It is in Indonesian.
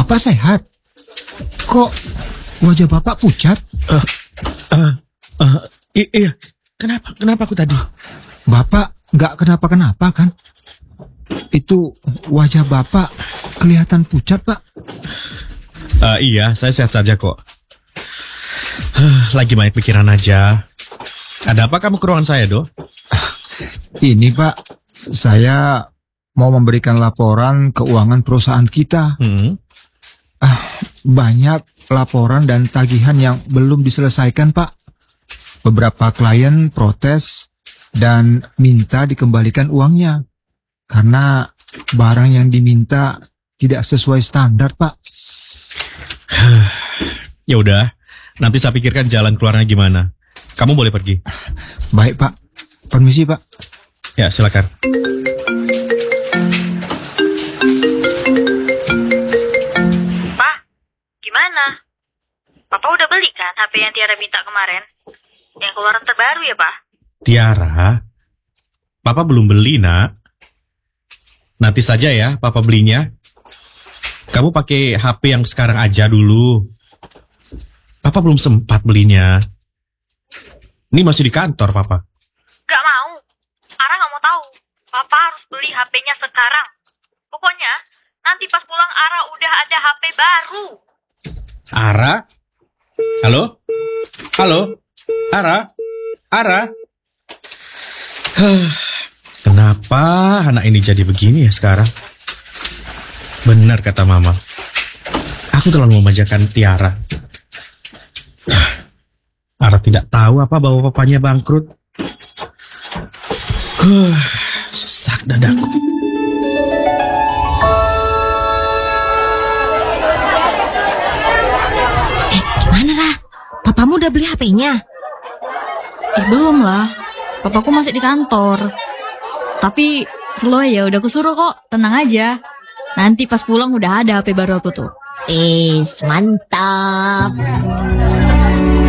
Bapak sehat? Kok wajah Bapak pucat? Iya. Kenapa aku tadi? Bapak nggak kenapa-kenapa kan? Itu wajah Bapak kelihatan pucat, Pak. Iya, saya sehat saja kok. Lagi banyak pikiran aja. Ada apa kamu ke ruangan saya, Do? Ini, Pak, saya mau memberikan laporan keuangan perusahaan kita. Banyak laporan dan tagihan yang belum diselesaikan, Pak. Beberapa klien protes dan minta dikembalikan uangnya karena barang yang diminta tidak sesuai standar, Pak. Ya udah, nanti saya pikirkan jalan keluarnya gimana. Kamu boleh pergi. Baik, Pak. Permisi, Pak. Ya, silakan. Pak, gimana? Papa udah beli kan HP yang Tiara minta kemarin? Yang keluaran terbaru ya, Pak? Tiara, Papa belum beli, Nak. Nanti saja ya Papa belinya. Kamu pakai HP yang sekarang aja dulu. Papa belum sempat belinya. Ini masih di kantor, Papa. Gak mau. Ara gak mau tahu. Papa harus beli HP-nya sekarang. Pokoknya, nanti pas pulang Ara udah ada HP baru. Ara? Halo? Halo? Ara? Kenapa anak ini jadi begini ya sekarang? Benar kata Mama. Aku terlalu memanjakan Tiara. Ara tidak tahu apa bahwa papanya bangkrut. Sesak dadaku. Gimana, Ra? Papamu udah beli HP-nya? Belum lah. Papaku masih di kantor. Tapi slow ya, udah kusuruh kok. Tenang aja. Nanti pas pulang udah ada HP baru aku tuh. Mantap.